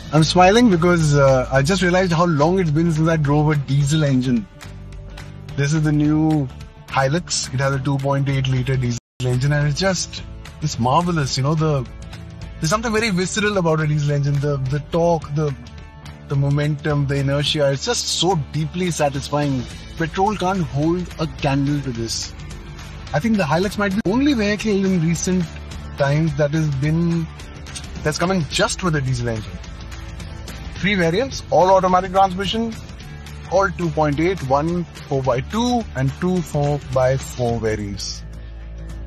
I'm smiling because I just realized how long it's been since I drove a diesel engine. This is the new Hilux. It has a 2.8 liter diesel engine and it's marvelous. You know, there's something very visceral about a diesel engine. The torque, the momentum, the inertia. It's just so deeply satisfying. Petrol can't hold a candle to this. I think the Hilux might be the only vehicle in recent times that's coming just with a diesel engine. 3 variants, all automatic transmission, all 2.8, one 4x2 and two 4x4 variants.